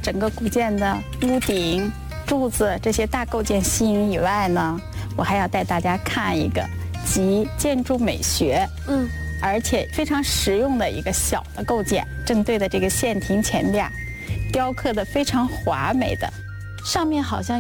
整个古建的屋顶、柱子这些大构件吸引以外呢，我还要带大家看一个集建筑美学，而且非常实用的一个小的构件。正对的这个线亭前边，雕刻的非常华美的，上面好像